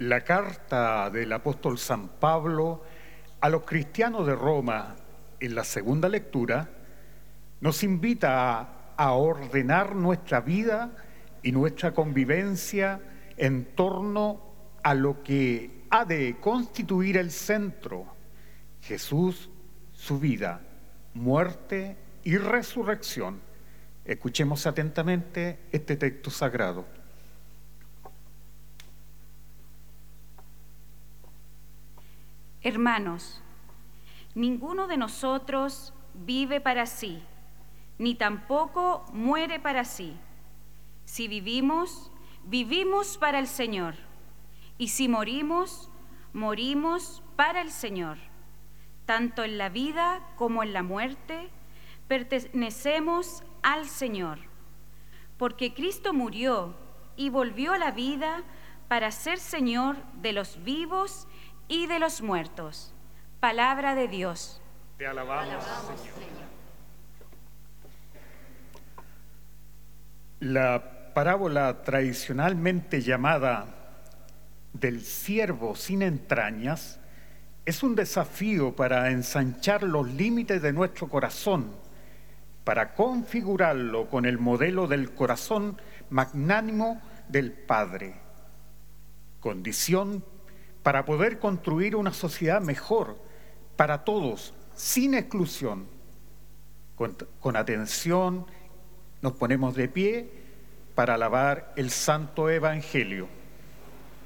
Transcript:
La carta del apóstol San Pablo a los cristianos de Roma en la segunda lectura nos invita a ordenar nuestra vida y nuestra convivencia en torno a lo que ha de constituir el centro: Jesús, su vida, muerte y resurrección. Escuchemos atentamente este texto sagrado. Hermanos, ninguno de nosotros vive para sí, ni tampoco muere para sí. Si vivimos, vivimos para el Señor, y si morimos, morimos para el Señor. Tanto en la vida como en la muerte, pertenecemos al Señor, porque Cristo murió y volvió a la vida para ser Señor de los vivos y de los muertos. Palabra de Dios. Te alabamos, Señor. La parábola tradicionalmente llamada del siervo sin entrañas es un desafío para ensanchar los límites de nuestro corazón, para configurarlo con el modelo del corazón magnánimo del Padre, condición para poder construir una sociedad mejor para todos, sin exclusión. Con atención nos ponemos de pie para alabar el Santo Evangelio.